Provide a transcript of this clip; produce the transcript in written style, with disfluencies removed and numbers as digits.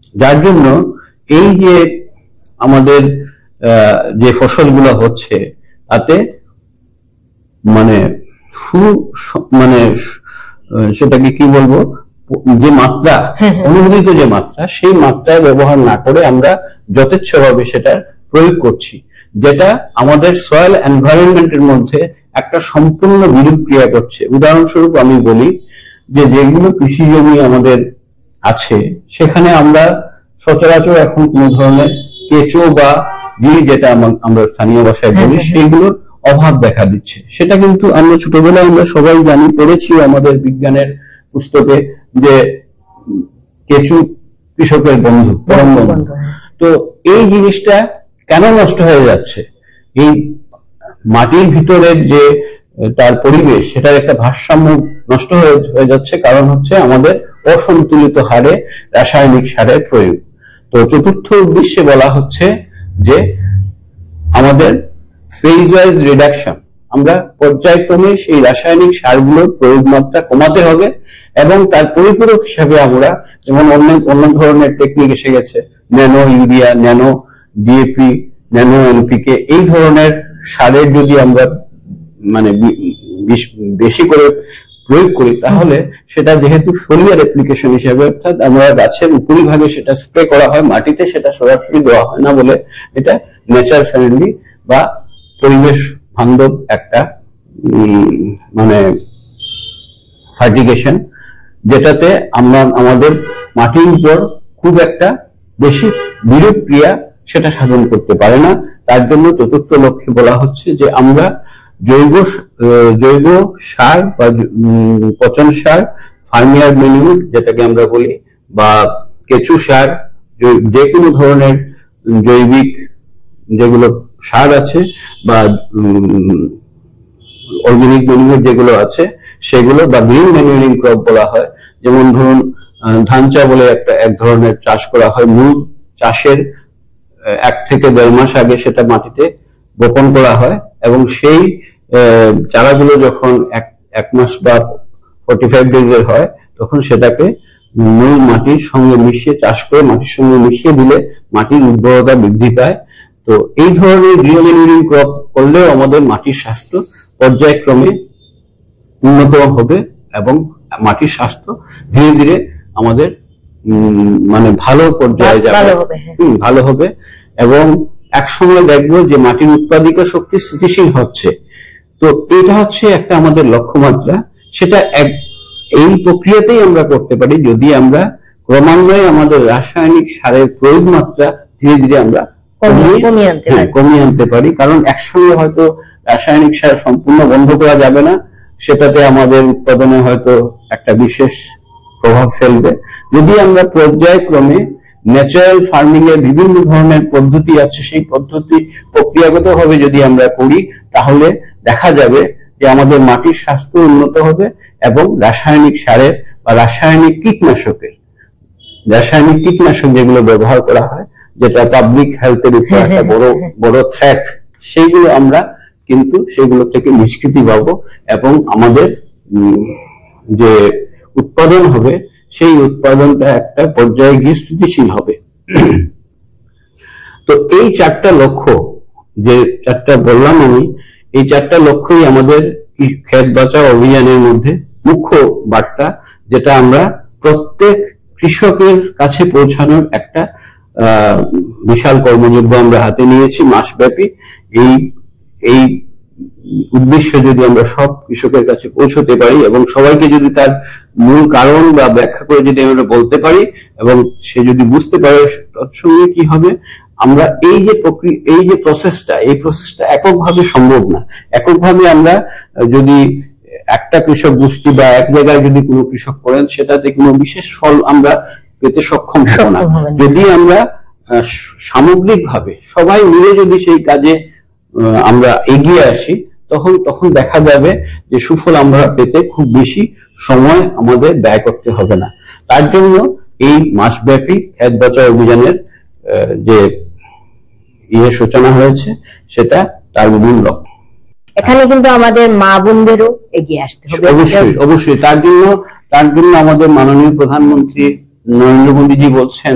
যার জন্য এই যে আমাদের যে ফসলগুলো হচ্ছে তাতে মানে মানে সেটাকে কি বলবো, যে মাত্রা অনুমোদিত যে মাত্রা, সেই মাত্রায় ব্যবহার না করে আমরা যথেচ্ছভাবে সেটার প্রয়োগ করছি, যেটা আমাদের সয়েল এনভায়রনমেন্টের মধ্যে একটা সম্পূর্ণ বিরূপ ক্রিয়া করছে। উদাহরণস্বরূপ আমি বলি যে যেগুলো কৃষি জমি আমাদের আছে সেখানে আমরা সচরাচর এখন কোন ধরনের কেঁচো বা যেটা আমরা স্থানীয় ভাষায় বলি সেইগুলোর অভাব দেখা দিচ্ছে। সেটা কিন্তু আমরা ছোটবেলায় আমরা সবাই জানি, পড়েছি আমাদের বিজ্ঞানের পুস্তকে, যে কেঁচো কৃষকের বন্ধু, পরম বন্ধু। তো এই জিনিসটা কেন নষ্ট হয়ে যাচ্ছে? এই মাটির ভিতরের যে তার পরিবেশ, সেটার একটা ভারসাম্য নষ্ট হয়ে যাচ্ছে, কারণ হচ্ছে আমাদের অসন্তুলিত হারে রাসায়নিক সারের প্রয়োগ। তো চতুর্থ উদ্দেশ্যে বলা হচ্ছে যে আমাদের ফেজ ওয়াইজ রিডাকশন, আমরা পর্যায়ক্রমে সেই রাসায়নিক সারগুলোর প্রয়োগ মাত্রা কমাতে হবে, এবং তার পরিপূরক হিসাবে আমরা যেমন অন্য ধরনের টেকনিক এসে গেছে, nano urea, nano DAP, nano NPK, এই ধরনের সারের যদি আমরা মানে বেশি করে প্রয়োগ করি, তাহলে সেটা যেহেতু ফোলিয়ার অ্যাপ্লিকেশন হিসেবে, অর্থাৎ আমরা গাছের উপরিভাগে সেটা স্প্রে করা হয়, মাটিতে সেটা সরাসরি দেওয়া হয় না বলে এটা নেচার ফ্রেন্ডলি বা পরিবেশ বান্ধব একটা মানে ফার্টিগেশন, যেটাতে আমরা আমাদের মাটির উপর খুব একটা বেশি বিরূপ ক্রিয়া সেটা সাধন করতে পারে না। তার জন্য চতুর্থ লক্ষ্যে বলা হচ্ছে যে আমরা জৈব সার বা পচন সার, ফার্মিয়ার ম্যানিউর যেটাকে আমরা বলি, বা কেঁচো সার, যে কোনো ধরনের জৈবিক যেগুলো সার আছে বা অর্গানিক ম্যানিউর যেগুলো আছে সেগুলো, বা গ্রিন ম্যানিউরিং ক্রপ বলা হয়। যেমন ধরুন ধান চা বলে এক ধরনের চাষ করা হয়, মূল চাষের 1 থেকে 1.5 মাস আগে সেটা মাটিতে বপন করা হয়, এবং সেই চারাগুলো যখন 1 মাস বা 45 ডেজের হয়, তখন সেটাকে মূল মাটির সঙ্গে মিশিয়ে চাষ করে মাটির সঙ্গে মিশিয়ে দিলে মাটির উর্বরতা বৃদ্ধি পায়। তো এই ধরনের গ্রিন ম্যানিউরিং ক্রপ করলেও আমাদের মাটির স্বাস্থ্য পর্যায়ক্রমে উন্নত হবে, এবং মাটির স্বাস্থ্য ধীরে ধীরে আমাদের মানে ভালো পর্যায়ে যাবে, ভালো হবে, এবং একসময় দেখবো যে মাটির উৎপাদিত শক্তি স্থিতিশীল হচ্ছে। তো এটা হচ্ছে একটা আমাদের লক্ষ্যমাত্রা। সেটা এই প্রক্রিয়াতেই আমরা করতে পারি যদি আমরা ক্রমান্বয়ে আমাদের রাসায়নিক সারের প্রয়োগ মাত্রা ধীরে ধীরে আমরা কমিয়ে আনতে পারি। কারণ একসঙ্গে হয়তো রাসায়নিক সার সম্পূর্ণ বন্ধ করা যাবে না, সেটাতে আমাদের উৎপাদনে হয়তো একটা বিশেষ প্রভাব ফেলবে। যদি আমরা পর্যায়ক্রমে ন্যাচারাল ফার্মিং এর বিভিন্ন ধরনের পদ্ধতি আছে, সেই পদ্ধতি প্রক্রিয়াগত ভাবে যদি আমরা করি, তাহলে দেখা যাবে যে আমাদের মাটির স্বাস্থ্য উন্নত হবে, এবং রাসায়নিক সারের বা রাসায়নিক কীটনাশক যেগুলো ব্যবহার করা হয়, যেটা পাবলিক হেলথের উপর একটা বড় থ্রেট, সেইগুলো আমরা কিন্তু সেগুলো থেকে নিষ্কৃতি পাবো, এবং আমাদের যে উৎপাদন হবে সেই উৎপাদনটা একটা পর্যায়ে গিয়ে স্থিতিশীল হবে। তো এই 4টা লক্ষ্য, যে 4টা বললাম আমি, এই 4টা লক্ষ্যই আমাদের ক্ষেত বাঁচাও অভিযানের মধ্যে মুখ্য বার্তা, যেটা আমরা প্রত্যেক কৃষকের কাছে পৌঁছানোর একটা বিশাল কর্মযজ্ঞ আমরা হাতে নিয়েছি মাসব্যাপী। এই উদ্দেশ্য যদি আমরা সব কৃষকের কাছে পৌঁছতে পারি, এবং সবাইকে যদি তার মূল কারণ বা ব্যাখ্যা করে যদি আমরা বলতে পারি, এবং সে যদি বুঝতে পারে, তৎসঙ্গে কি হবে, আমরা এই যে প্রসেসটা এককভাবে সম্ভব না। এককভাবে আমরা যদি একটা কৃষক গোষ্ঠী বা এক জায়গায় যদি কোনো কৃষক করেন, সেটাতে কোনো বিশেষ ফল আমরা পেতে সক্ষম হব না। যদি আমরা সামগ্রিকভাবে সবাই মিলে যদি সেই কাজে আমরা এগিয়ে আসি, তখন দেখা যাবে যে সুফল আমরা পেতে খুব বেশি সময় আমাদের ব্যয় করতে হবে না। তার জন্য এই মাসব্যাপী ক্ষেত বাঁচাও অভিযানের যে সূচনা হয়েছে, সেটা তার মূল লক্ষ্য। এখানে কিন্তু আমাদের মা বোনদেরও এগিয়ে আসতে হবে। অবশ্যই তার জন্য আমাদের মাননীয় প্রধানমন্ত্রী নরেন্দ্র মোদীজি বলছেন